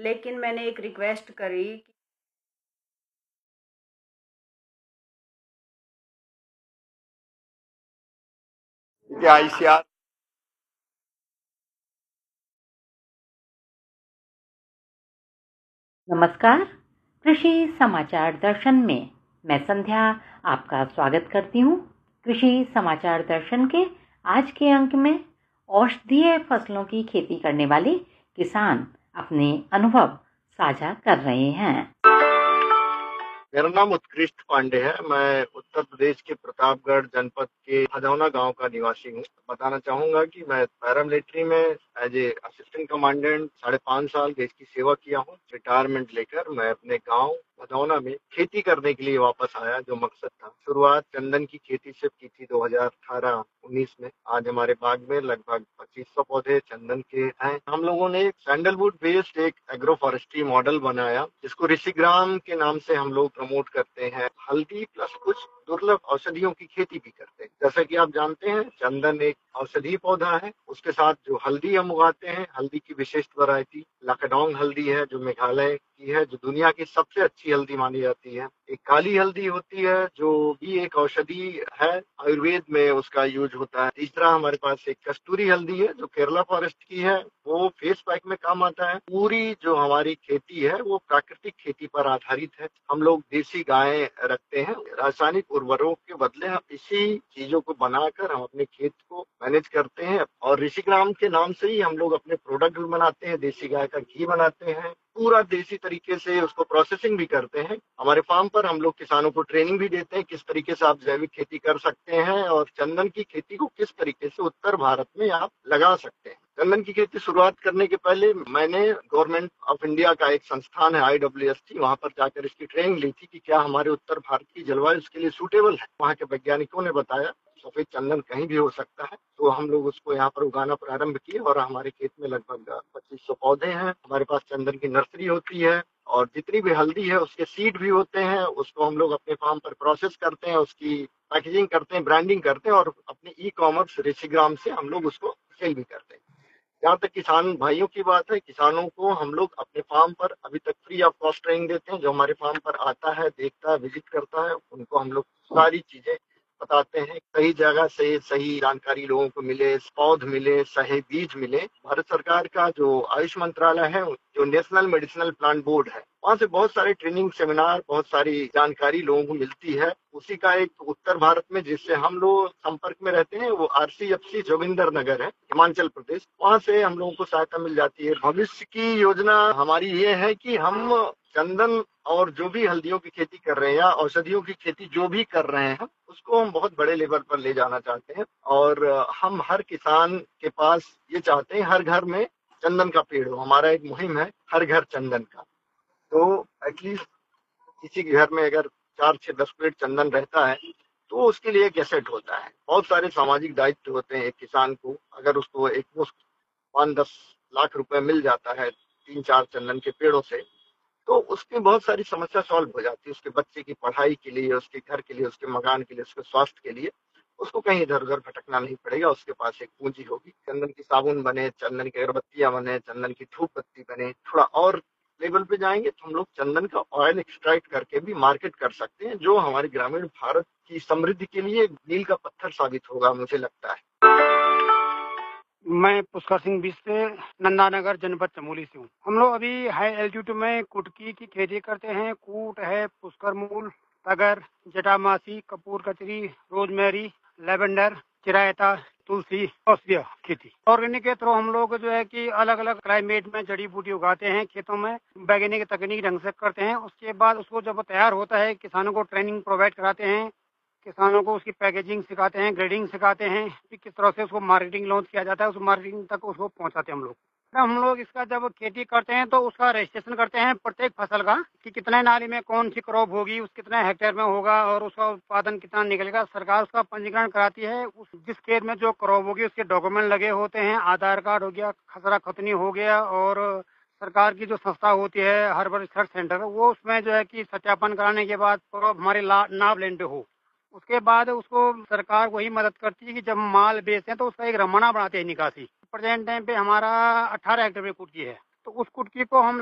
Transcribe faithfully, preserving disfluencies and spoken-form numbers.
लेकिन मैंने एक रिक्वेस्ट करी कि आईसीआर नमस्कार, कृषि समाचार दर्शन में मैं संध्या आपका स्वागत करती हूँ। कृषि समाचार दर्शन के आज के अंक में औषधीय फसलों की खेती करने वाले किसान अपने अनुभव साझा कर रहे हैं। मेरा नाम उत्कृष्ट पांडे है। मैं उत्तर प्रदेश के प्रतापगढ़ जनपद के हदौना गांव का निवासी हूं। बताना चाहूंगा कि मैं पैरामिलिट्री में एज ए असिस्टेंट कमांडेंट साढ़े पांच साल देश की सेवा किया हूं। रिटायरमेंट लेकर मैं अपने गांव हदौना में खेती करने के लिए वापस आया। जो मकसद था, शुरुआत चंदन की खेती से की थी दो हज़ार अठारह उन्नीस में। आज हमारे बाग में लगभग पच्चीस सौ पौधे चंदन के हैं। हम लोगों ने सैंडलवुड बेस्ड एक एग्रो फॉरेस्ट्री मॉडल बनाया, जिसको ऋषिग्राम के नाम से हम लोग प्रमोट करते हैं। हल्दी प्लस कुछ दुर्लभ औषधियों की खेती भी करते हैं। जैसा कि आप जानते हैं, चंदन एक औषधीय पौधा है। उसके साथ जो हल्दी हम उगाते हैं, हल्दी की विशिष्ट वैरायटी लाकाडोंग हल्दी है, जो मेघालय की है, जो दुनिया की सबसे अच्छी हल्दी मानी जाती है। एक काली हल्दी होती है, जो भी एक औषधि है, आयुर्वेद में उसका यूज होता है। तीसरा हमारे पास एक कस्तूरी हल्दी है, जो केरला फॉरेस्ट की है, वो फेस पैक में काम आता है। पूरी जो हमारी खेती है वो प्राकृतिक खेती पर आधारित है। हम लोग देसी गायें रखते हैं। रासायनिक उर्वरकों के बदले हम इसी चीजों को बनाकर हम अपने खेत को मैनेज करते हैं। और ऋषिग्राम के नाम से ही हम लोग अपने प्रोडक्ट भी बनाते हैं। देसी गाय का घी बनाते हैं, पूरा देसी तरीके से उसको प्रोसेसिंग भी करते हैं। हमारे फार्म पर हम लोग किसानों को ट्रेनिंग भी देते हैं, किस तरीके से आप जैविक खेती कर सकते हैं और चंदन की खेती को किस तरीके से उत्तर भारत में आप लगा सकते हैं। चंदन की खेती शुरुआत करने के पहले मैंने गवर्नमेंट ऑफ इंडिया का एक संस्थान है आई डब्ल्यू एस टी, वहां पर जाकर इसकी ट्रेनिंग ली थी कि क्या हमारे उत्तर भारत की जलवायु इसके लिए सूटेबल है। वहां के वैज्ञानिकों ने बताया सफेद चंदन कहीं भी हो सकता है। तो हम लोग उसको यहाँ पर उगाना प्रारंभ किए और हमारे खेत में लगभग पच्चीस सौ पौधे हैं। हमारे पास चंदन की नर्सरी होती है और जितनी भी हल्दी है उसके सीड भी होते हैं। उसको हम लोग अपने फार्म पर प्रोसेस करते हैं, उसकी पैकेजिंग करते हैं, ब्रांडिंग करते हैं और अपने ई कॉमर्स ऋषिग्राम से हम लोग उसको सेल भी करते हैं। जहाँ तक किसान भाइयों की बात है, किसानों को हम लोग अपने फार्म पर अभी तक फ्री ऑफ कॉस्ट ट्रेनिंग देते हैं। जो हमारे फार्म पर आता है, देखता है, विजिट करता है, उनको हम लोग सारी चीजें बताते हैं। सही जगह से सही जानकारी लोगों को मिले, पौध मिले, सही बीज मिले। भारत सरकार का जो आयुष मंत्रालय है, जो नेशनल मेडिसिनल प्लांट बोर्ड है, वहाँ से बहुत सारे ट्रेनिंग सेमिनार, बहुत सारी जानकारी लोगों को मिलती है। उसी का एक उत्तर भारत में जिससे हम लोग संपर्क में रहते हैं, वो R C F C Joginder नगर है, हिमाचल प्रदेश। वहाँ से हम लोगों को सहायता मिल जाती है। भविष्य की योजना हमारी ये है कि हम चंदन और जो भी हल्दियों की खेती कर रहे हैं या औषधियों की खेती जो भी कर रहे हैं, उसको हम बहुत बड़े लेवल पर ले जाना चाहते हैं। और हम हर किसान के पास ये चाहते हैं, हर घर में चंदन का पेड़ हो। हमारा एक मुहिम है, हर घर चंदन का। तो एटलीस्ट किसी के घर में अगर चार छह दस पेड़ चंदन रहता है तो उसके लिए एक एसेट होता है। बहुत सारे सामाजिक दायित्व होते हैं एक किसान को। अगर उसको एक मुश्त पाँच दस लाख रुपए मिल जाता है तीन चार चंदन के पेड़ों से, तो उसकी बहुत सारी समस्या सॉल्व हो जाती है। उसके बच्चे की पढ़ाई के लिए, उसके घर के लिए, उसके मकान के लिए, उसके स्वास्थ्य के लिए उसको कहीं इधर उधर भटकना नहीं पड़ेगा। उसके पास एक पूंजी होगी। चंदन की साबुन बने, चंदन की अगरबत्तियां बने, चंदन की धूप बत्ती बने। थोड़ा और लेवल पे जाएंगे तो हम लोग चंदन का ऑयल एक्सट्रैक्ट करके भी मार्केट कर सकते हैं, जो हमारे ग्रामीण भारत की समृद्धि के लिए मील का पत्थर साबित होगा, मुझे लगता है। मैं पुष्कर सिंह बीस से नंदानगर जनपद चमोली से हूँ। हम लोग अभी हाई एल्टीट्यूड में कुटकी की खेती करते हैं। कूट है, पुष्कर मूल, तगर, जटामासी, कपूर कचरी, रोजमेरी, लेवेंडर, चिरायता, तुलसी, औषधीय खेती। ऑर्गेनिक के थ्रू हम लोग जो है कि अलग अलग क्लाइमेट में जड़ी बूटी उगाते हैं, खेतों में वैज्ञानिक तकनीक ढंग से करते हैं। उसके बाद उसको जब तैयार होता है, किसानों को ट्रेनिंग प्रोवाइड कराते हैं, किसानों को उसकी पैकेजिंग सिखाते हैं, ग्रेडिंग सिखाते हैं कि किस तरह से उसको मार्केटिंग लॉन्च किया जाता है, उस मार्केटिंग तक उसको पहुंचाते हैं हम लोग। हम लोग इसका जब खेती करते हैं तो उसका रजिस्ट्रेशन करते हैं प्रत्येक फसल का, कि कितने नाली में कौन सी क्रॉप होगी, उस कितने हेक्टेयर में होगा और उसका उत्पादन कितना निकलेगा। सरकार उसका पंजीकरण कराती है। उस जिस खेत में जो क्रॉप होगी उसके डॉक्यूमेंट लगे होते हैं, आधार कार्ड हो गया, खसरा खतनी हो गया, और सरकार की जो संस्था होती है हर्बल रिसर्च सेंटर, वो उसमें जो है कि सत्यापन कराने के बाद क्रॉप हमारे नाव लैंड पे हो, उसके बाद उसको सरकार वही मदद करती है कि जब माल बेचते हैं तो उसका एक रमणा बनाते हैं निकासी। प्रेजेंट टाइम पे हमारा अठारह हेक्टेयर में कुटकी है, तो उस कुटकी को हम